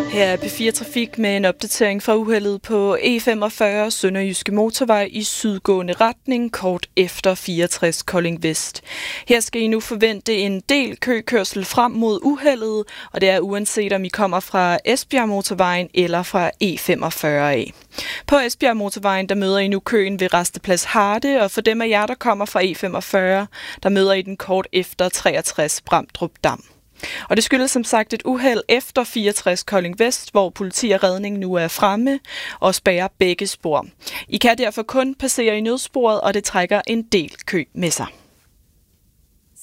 Her er P4 Trafik med en opdatering fra uheldet på E45 Sønderjyske Motorvej i sydgående retning kort efter 64 Kolding Vest. Her skal I nu forvente en del køkørsel frem mod uheldet, og det er uanset om I kommer fra Esbjerg Motorvejen eller fra E45 af. På Esbjerg Motorvejen der møder I nu køen ved Rasteplads Harde, og for dem af jer, der kommer fra E45, der møder I den kort efter 63 Bramdrup Dam. Og det skyldes som sagt et uheld efter 64 Kolding Vest, hvor politi og redning nu er fremme og spærrer begge spor. I kan derfor kun passere i nødsporet, og det trækker en del kø med sig.